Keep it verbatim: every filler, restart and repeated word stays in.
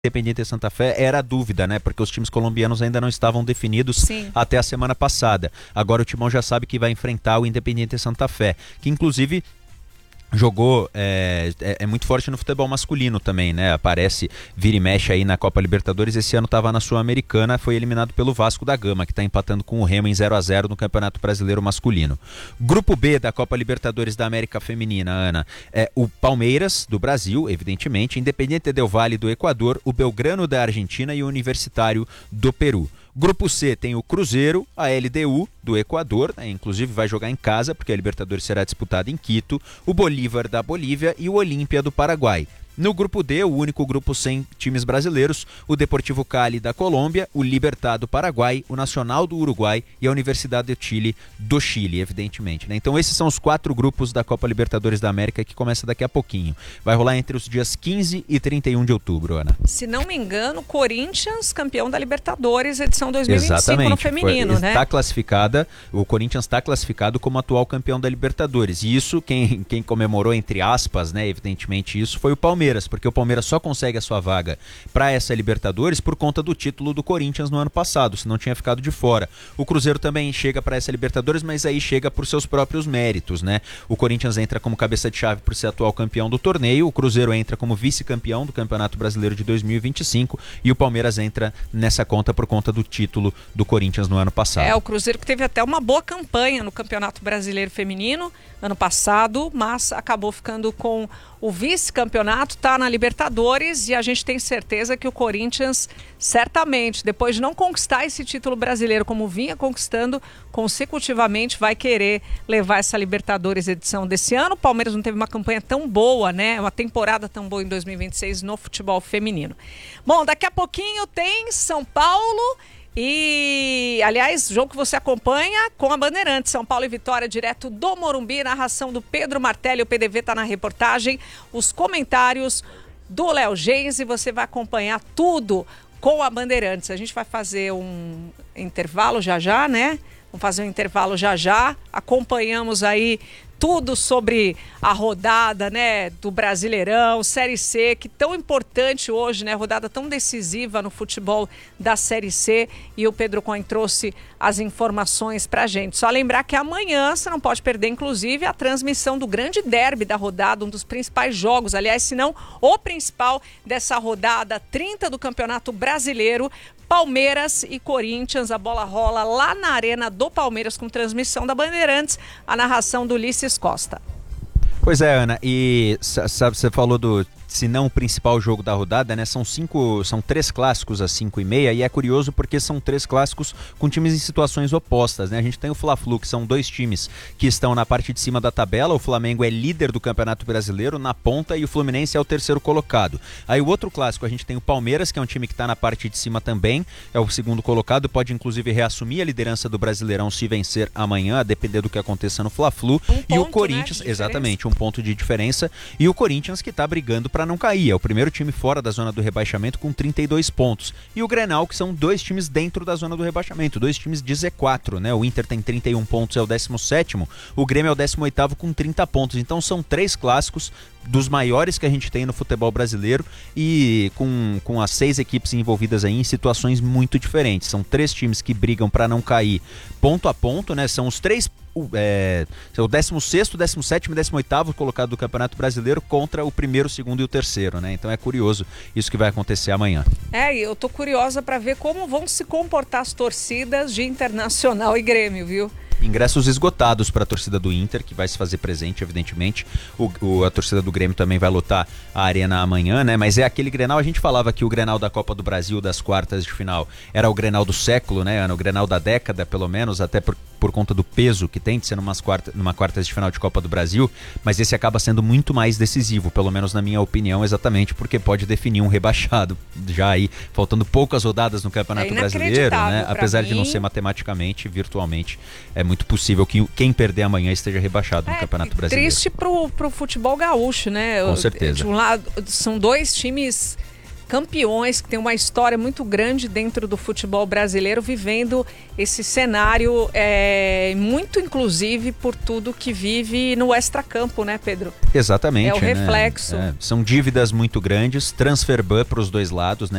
Independiente Santa Fé era a dúvida, né? Porque os times colombianos ainda não estavam definidos Sim. até a semana passada. Agora o Timão já sabe que vai enfrentar o Independiente Santa Fé, que inclusive jogou, é, é, é muito forte no futebol masculino também, né? Aparece, vira e mexe aí na Copa Libertadores. Esse ano estava na Sul-Americana, foi eliminado pelo Vasco da Gama, que está empatando com o Remo em zero a zero no Campeonato Brasileiro Masculino. Grupo B da Copa Libertadores da América Feminina, Ana, é o Palmeiras, do Brasil, evidentemente, Independiente del Valle do Equador, o Belgrano da Argentina e o Universitário do Peru. Grupo C tem o Cruzeiro, a L D U do Equador, né, inclusive vai jogar em casa, porque a Libertadores será disputada em Quito, o Bolívar da Bolívia e o Olímpia do Paraguai. No grupo D, o único grupo sem times brasileiros, o Deportivo Cali da Colômbia, o Libertad do Paraguai, o Nacional do Uruguai e a Universidade de Chile do Chile, evidentemente, né? Então esses são os quatro grupos da Copa Libertadores da América que começa daqui a pouquinho. Vai rolar entre os dias quinze e trinta e um de outubro, Ana. Se não me engano, Corinthians, campeão da Libertadores, edição dois mil e vinte e cinco. Exatamente. No feminino, Foi, né? Está classificada, o Corinthians está classificado como atual campeão da Libertadores. E isso, quem, quem comemorou, entre aspas, né, evidentemente isso, foi o Palmeiras, porque o Palmeiras só consegue a sua vaga para essa Libertadores por conta do título do Corinthians no ano passado, senão tinha ficado de fora. O Cruzeiro também chega para essa Libertadores, mas aí chega por seus próprios méritos, né? O Corinthians entra como cabeça de chave por ser atual campeão do torneio, o Cruzeiro entra como vice-campeão do Campeonato Brasileiro de dois mil e vinte e cinco e o Palmeiras entra nessa conta por conta do título do Corinthians no ano passado. É, o Cruzeiro que teve até uma boa campanha no Campeonato Brasileiro Feminino ano passado, mas acabou ficando com o vice-campeonato, tá na Libertadores, e a gente tem certeza que o Corinthians, certamente, depois de não conquistar esse título brasileiro como vinha conquistando consecutivamente, vai querer levar essa Libertadores edição desse ano. O Palmeiras não teve uma campanha tão boa, né? Uma temporada tão boa em dois mil e vinte e seis no futebol feminino. Bom, daqui a pouquinho tem São Paulo e, aliás, jogo que você acompanha com a Bandeirantes, São Paulo e Vitória, direto do Morumbi, narração do Pedro Martelli, o P D V está na reportagem, os comentários do Léo Gens, e você vai acompanhar tudo com a Bandeirantes. A gente vai fazer um intervalo já já, né? Vamos fazer um intervalo já já, acompanhamos aí tudo sobre a rodada, né, do Brasileirão, Série C, que tão importante hoje, né, rodada tão decisiva no futebol da Série C, e o Pedro Cohen trouxe as informações pra gente. Só lembrar que amanhã você não pode perder, inclusive, a transmissão do grande derby da rodada, um dos principais jogos, aliás, se não o principal dessa rodada trinta do Campeonato Brasileiro, Palmeiras e Corinthians. A bola rola lá na Arena do Palmeiras com transmissão da Bandeirantes, a narração do Ulisses Costa. Pois é, Ana, e sabe, você falou do, se não o principal jogo da rodada, né? São cinco, são três clássicos às cinco e meia, e é curioso porque são três clássicos com times em situações opostas, né? A gente tem o Fla-Flu, que são dois times que estão na parte de cima da tabela. O Flamengo é líder do Campeonato Brasileiro na ponta e o Fluminense é o terceiro colocado. Aí o outro clássico, a gente tem o Palmeiras, que é um time que está na parte de cima também, é o segundo colocado, pode inclusive reassumir a liderança do Brasileirão se vencer amanhã, a depender do que aconteça no Fla-Flu. Um e ponto, o Corinthians, né, exatamente, um ponto de diferença, e o Corinthians que está brigando para não cair, é o primeiro time fora da zona do rebaixamento com trinta e dois pontos, e o Grenal, que são dois times dentro da zona do rebaixamento, dois times de Z quatro, né? O Inter tem trinta e um pontos, é o décimo sétimo, o Grêmio é o décimo oitavo com trinta pontos, então são três clássicos dos maiores que a gente tem no futebol brasileiro, e com, com as seis equipes envolvidas aí em situações muito diferentes. São três times que brigam para não cair ponto a ponto, né? São os três É, o décimo sexto, décimo sétimo e décimo oitavo colocado do Campeonato Brasileiro contra o primeiro, segundo e o terceiro, né? Então é curioso isso que vai acontecer amanhã. É, e eu tô curiosa para ver como vão se comportar as torcidas de Internacional e Grêmio, viu? Ingressos esgotados para a torcida do Inter, que vai se fazer presente, evidentemente. O, o, a torcida do Grêmio também vai lotar a arena amanhã, né? Mas é aquele Grenal, a gente falava que o Grenal da Copa do Brasil, das quartas de final, era o Grenal do século, né? Era o Grenal da década, pelo menos, até por, por conta do peso que tem de ser numas quarta, numa quartas de final de Copa do Brasil. Mas esse acaba sendo muito mais decisivo, pelo menos na minha opinião, exatamente porque pode definir um rebaixado. Já aí, faltando poucas rodadas no Campeonato é Brasileiro, né? Apesar mim. de não ser matematicamente, virtualmente, é muito possível que quem perder amanhã esteja rebaixado é, no Campeonato Brasileiro. Triste pro, pro futebol gaúcho, né? Com certeza. De um lado, são dois times campeões, que tem uma história muito grande dentro do futebol brasileiro, vivendo esse cenário é, muito inclusive por tudo que vive no extracampo, né, Pedro? Exatamente. É o reflexo. Né? É, são dívidas muito grandes, transfer ban para os dois lados, né?